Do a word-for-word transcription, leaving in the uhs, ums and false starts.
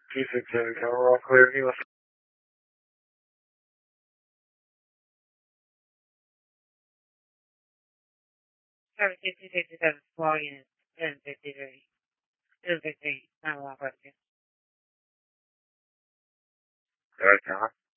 two six seven, we're all clear. He was seven two two six seven, small unit, ten fifty-three. ten fifty, nine one question. All right, Tom.